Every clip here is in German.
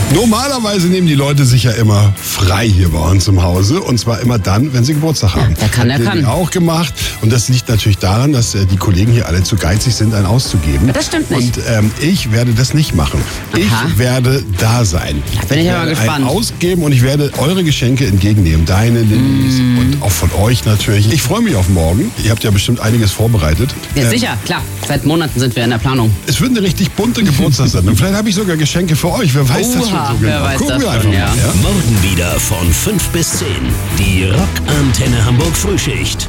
Normalerweise nehmen die Leute sich ja immer frei hier bei uns im Hause. Und zwar immer dann, wenn sie Geburtstag haben. Wer kann, der kann. Das haben wir auch gemacht. Und das liegt natürlich daran, dass die Kollegen hier alle zu geizig sind, einen auszugeben. Das stimmt nicht. Und ich werde das nicht machen. Aha. Ich werde da sein. Da bin ich aber gespannt. Einen ausgeben und ich werde eure Geschenke entgegennehmen. Deine, Lillys und auch von euch natürlich. Ich freue mich auf morgen. Ihr habt ja bestimmt einiges vorbereitet. Ja, sicher, klar. Seit Monaten sind wir in der Planung. Es wird eine richtig bunte Geburtstagssendung. Vielleicht habe ich sogar Geschenke für euch. Wer weiß das schon so genau. Wer weiß Gucken das wir schon, einfach ja. mal. Ja? Morgen wieder von 5 bis 10. Die Rockantenne Hamburg Frühschicht.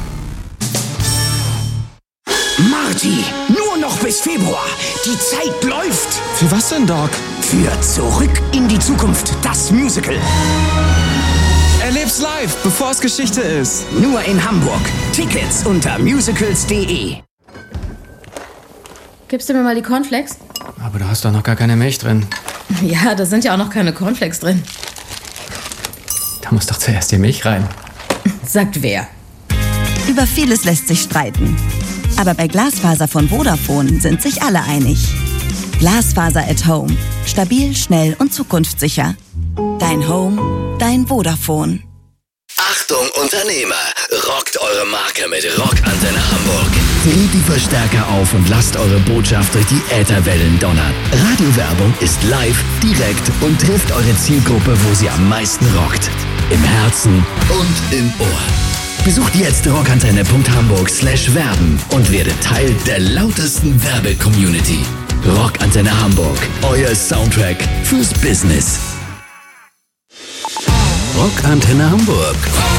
Marty, nur noch bis Februar. Die Zeit läuft. Für was denn, Doc? Für Zurück in die Zukunft, das Musical. Erleb's live, bevor es Geschichte ist. Nur in Hamburg. Tickets unter musicals.de. Gibst du mir mal die Cornflakes? Aber da hast doch noch gar keine Milch drin. Ja, da sind ja auch noch keine Cornflakes drin. Da muss doch zuerst die Milch rein. Sagt wer? Über vieles lässt sich streiten. Aber bei Glasfaser von Vodafone sind sich alle einig. Glasfaser at Home. Stabil, schnell und zukunftssicher. Dein Home, dein Vodafone. Achtung Unternehmer, rockt eure Marke mit Rockantenne Hamburg. Dreht die Verstärker auf und lasst eure Botschaft durch die Ätherwellen donnern. Radiowerbung ist live, direkt und trifft eure Zielgruppe, wo sie am meisten rockt. Im Herzen und im Ohr. Besucht jetzt rockantenne.hamburg/werben und werdet Teil der lautesten Werbe-Community. Rockantenne Hamburg, euer Soundtrack fürs Business. Rockantenne Hamburg.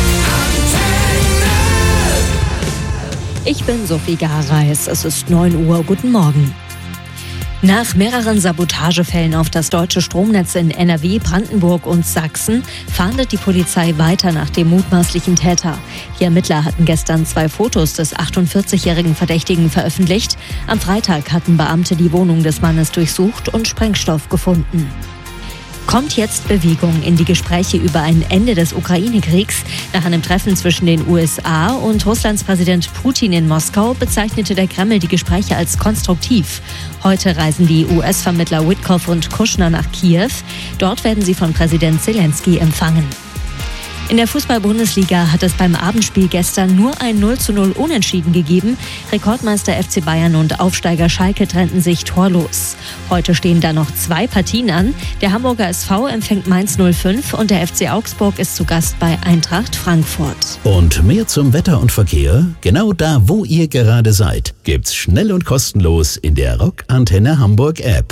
Ich bin Sophie Gareis. Es ist 9 Uhr. Guten Morgen. Nach mehreren Sabotagefällen auf das deutsche Stromnetz in NRW, Brandenburg und Sachsen fahndet die Polizei weiter nach dem mutmaßlichen Täter. Die Ermittler hatten gestern 2 Fotos des 48-jährigen Verdächtigen veröffentlicht. Am Freitag hatten Beamte die Wohnung des Mannes durchsucht und Sprengstoff gefunden. Kommt jetzt Bewegung in die Gespräche über ein Ende des Ukraine-Kriegs? Nach einem Treffen zwischen den USA und Russlands Präsident Putin in Moskau bezeichnete der Kreml die Gespräche als konstruktiv. Heute reisen die US-Vermittler Witkoff und Kushner nach Kiew. Dort werden sie von Präsident Zelensky empfangen. In der Fußball-Bundesliga hat es beim Abendspiel gestern nur ein 0:0 Unentschieden gegeben. Rekordmeister FC Bayern und Aufsteiger Schalke trennten sich torlos. Heute stehen da noch 2 Partien an. Der Hamburger SV empfängt Mainz 05 und der FC Augsburg ist zu Gast bei Eintracht Frankfurt. Und mehr zum Wetter und Verkehr? Genau da, wo ihr gerade seid, gibt's schnell und kostenlos in der Rockantenne Hamburg App.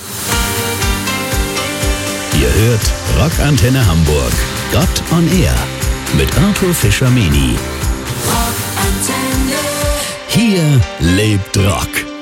Ihr hört Rockantenne Hamburg. Gott on Air mit Arthur Fischer-Meni. Hier lebt Rock.